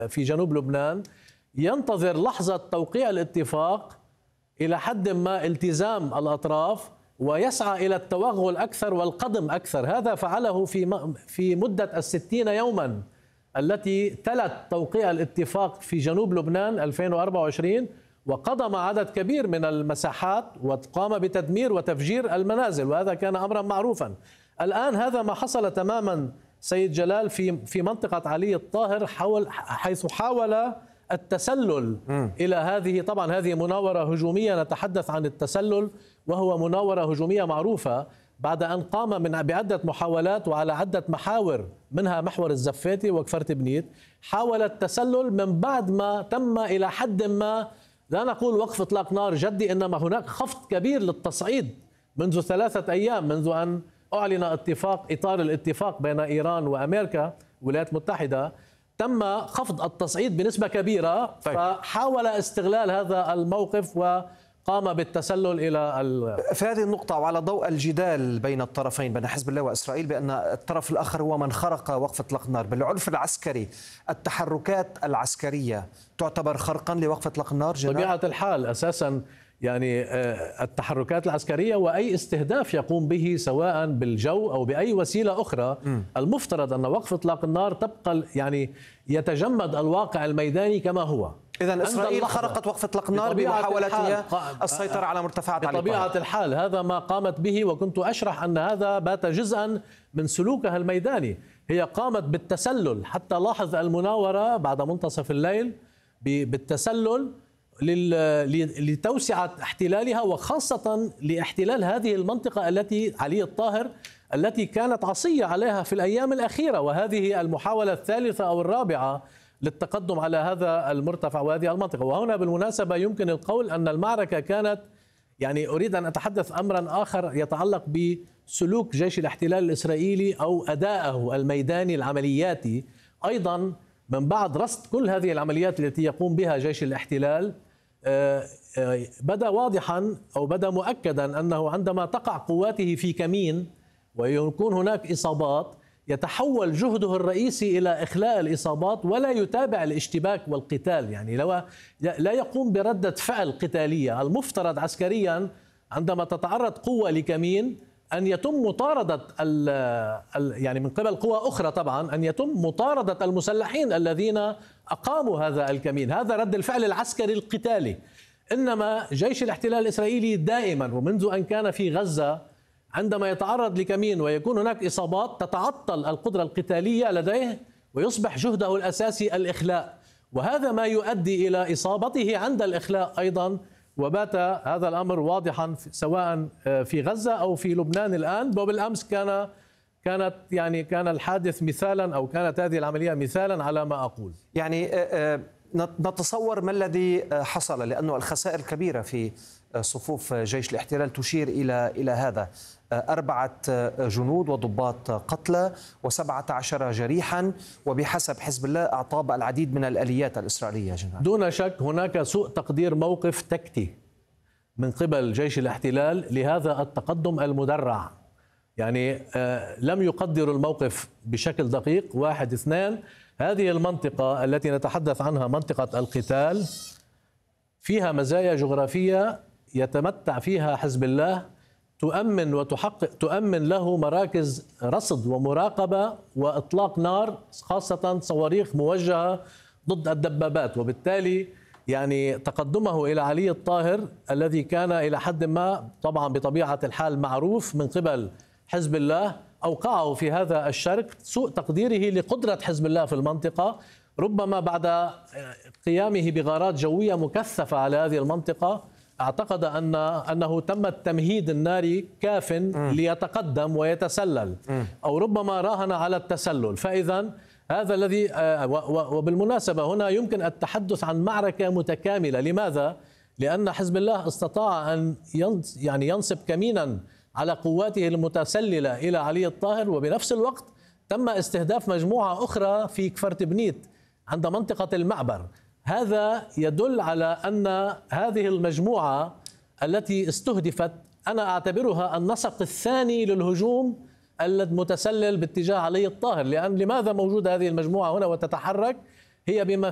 في جنوب لبنان ينتظر لحظة توقيع الاتفاق إلى حد ما التزام الأطراف ويسعى إلى التوغل أكثر والقدم أكثر. هذا فعله في مدة 60 يوما التي تلت توقيع الاتفاق في جنوب لبنان 2024، وقضم عدد كبير من المساحات وقام بتدمير وتفجير المنازل، وهذا كان أمرا معروفا. الآن هذا ما حصل تماما سيد جلال في منطقة علي الطاهر، حيث حاول التسلل إلى هذه. طبعا هذه مناورة هجومية، نتحدث عن التسلل وهو مناورة هجومية معروفة بعد أن قام بعدة محاولات وعلى عدة محاور، منها محور الزفاتي وكفرت بنيت. حاول التسلل من بعد ما تم إلى حد ما، لا نقول وقف إطلاق نار جدي، إنما هناك خفض كبير للتصعيد منذ 3 أيام، منذ أن أعلن إطار الاتفاق بين إيران وأمريكا والولايات المتحدة. تم خفض التصعيد بنسبة كبيرة. فحاول استغلال هذا الموقف وقام بالتسلل إلى في هذه النقطة، وعلى ضوء الجدال بين الطرفين بين حزب الله وإسرائيل بأن الطرف الآخر هو من خرق وقف إطلاق النار بالعنف العسكري، التحركات العسكرية تعتبر خرقا لوقف إطلاق النار؟ طبيعة الحال أساسا يعني التحركات العسكرية وأي استهداف يقوم به سواء بالجو أو بأي وسيلة أخرى، المفترض أن وقف إطلاق النار تبقى يعني يتجمد الواقع الميداني كما هو. إذن إسرائيل خرقت وقف إطلاق النار بمحاولتها السيطرة على مرتفعات علي الطاهر. بطبيعة الحال هذا ما قامت به، وكنت أشرح أن هذا بات جزءا من سلوكها الميداني. هي قامت بالتسلل، حتى لاحظ المناورة بعد منتصف الليل بالتسلل لتوسعة احتلالها، وخاصة لاحتلال هذه المنطقة التي علي الطاهر التي كانت عصية عليها في الأيام الأخيرة، وهذه المحاولة الثالثة أو الرابعة للتقدم على هذا المرتفع وهذه المنطقة. وهنا بالمناسبة يمكن القول أن المعركة كانت، يعني أريد أن أتحدث أمرا آخر يتعلق بسلوك جيش الاحتلال الإسرائيلي أو أدائه الميداني العملياتي. أيضا من بعد رصد كل هذه العمليات التي يقوم بها جيش الاحتلال، بدا واضحا أو بدا مؤكدا أنه عندما تقع قواته في كمين ويكون هناك إصابات، يتحول جهده الرئيسي إلى إخلاء الإصابات ولا يتابع الاشتباك والقتال. يعني لا يقوم بردة فعل قتالية. المفترض عسكريا عندما تتعرض قوة لكمين أن يتم مطاردة يعني من قبل قوى أخرى، طبعا أن يتم مطاردة المسلحين الذين أقاموا هذا الكمين. هذا رد الفعل العسكري القتالي. إنما جيش الاحتلال الإسرائيلي دائما ومنذ أن كان في غزة، عندما يتعرض لكمين ويكون هناك إصابات، تتعطل القدرة القتالية لديه ويصبح جهده الأساسي الإخلاء، وهذا ما يؤدي إلى إصابته عند الإخلاء أيضا. وبات هذا الأمر واضحا سواء في غزة أو في لبنان الآن. وبالأمس كان الحادث مثالا، أو كانت هذه العملية مثالا على ما أقول. يعني نتصور ما الذي حصل، لأنه الخسائر كبيرة في صفوف جيش الاحتلال تشير إلى هذا: 4 جنود وضباط قتلى و17 جريحا، وبحسب حزب الله أعطاب العديد من الآليات الإسرائيلية. جنرال، دون شك هناك سوء تقدير موقف تكتي من قبل جيش الاحتلال لهذا التقدم المدرع. يعني لم يقدروا الموقف بشكل دقيق. 1 2 هذه المنطقة التي نتحدث عنها منطقة القتال فيها مزايا جغرافية يتمتع فيها حزب الله، تؤمن له مراكز رصد ومراقبة وإطلاق نار، خاصة صواريخ موجهة ضد الدبابات. وبالتالي يعني تقدمه إلى علي الطاهر الذي كان إلى حد ما طبعا بطبيعة الحال معروف من قبل حزب الله، أوقعه في هذا الشرك. سوء تقديره لقدرة حزب الله في المنطقة، ربما بعد قيامه بغارات جوية مكثفة على هذه المنطقة اعتقد أنه تم التمهيد الناري كاف ليتقدم ويتسلل، أو ربما راهن على التسلل. فإذا هذا الذي وبالمناسبة هنا يمكن التحدث عن معركة متكاملة. لماذا؟ لأن حزب الله استطاع أن ينصب كمينا على قواته المتسللة إلى علي الطاهر، وبنفس الوقت تم استهداف مجموعة أخرى في كفرت بنيت عند منطقة المعبر. هذا يدل على أن هذه المجموعة التي استهدفت أنا أعتبرها النسق الثاني للهجوم المتسلل باتجاه علي الطاهر. لأن لماذا موجودة هذه المجموعة هنا وتتحرك؟ هي بما